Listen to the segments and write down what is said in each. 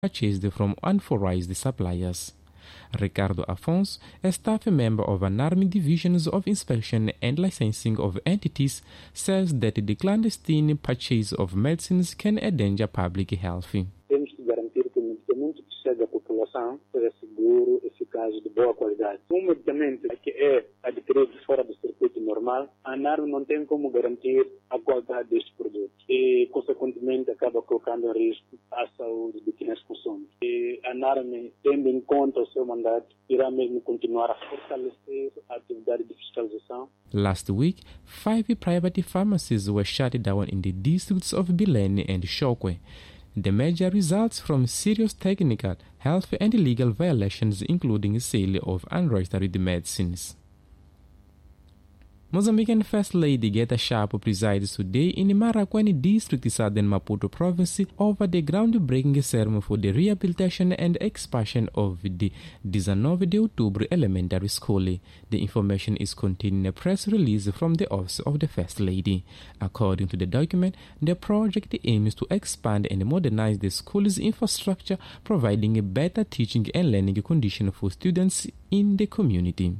purchased from unauthorized suppliers. Ricardo Afonso, a staff member of an army divisions of inspection and licensing of entities, says that the clandestine purchase of medicines can endanger public health. Temos que garantir que o medicamento que chega à população seja seguro, eficaz e de boa qualidade. Um medicamento que é adquirido fora do circuito normal, a ANARM não tem como garantir a qualidade deste produto e, consequentemente, acaba colocando em risco a saúde de quem as consome. E a ANARM, tendo em conta o seu mandato, irá mesmo continuar a fortalecer a atividade de fiscalização. Last week, 5 private pharmacies were shut down in the districts of Bilene and Chokwe. The measure results from serious technical, health and legal violations, including sale of unregistered medicines. Mozambican First Lady Geta Sharp presides today in Marakwani district, southern Maputo province, over the groundbreaking ceremony for the rehabilitation and expansion of the 19 de Outubro Elementary School. The information is contained in a press release from the Office of the First Lady. According to the document, the project aims to expand and modernize the school's infrastructure, providing a better teaching and learning condition for students in the community.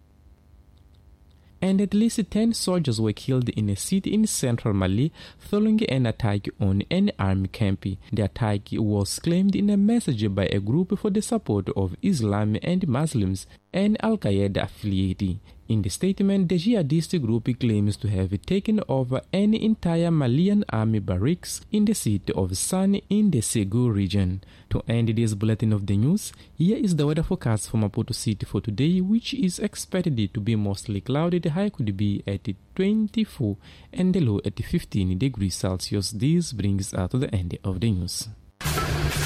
And at least 10 soldiers were killed in a city in central Mali following an attack on an army camp. The attack was claimed in a message by a group for the support of Islam and Muslims, an Al-Qaeda affiliate. In the statement, the jihadist group claims to have taken over an entire Malian army barracks in the city of Sane in the Ségou region. To end this bulletin of the news, here is the weather forecast for Maputo City for today, which is expected to be mostly cloudy. The high could be at 24 and the low at 15 degrees Celsius. This brings us to the end of the news.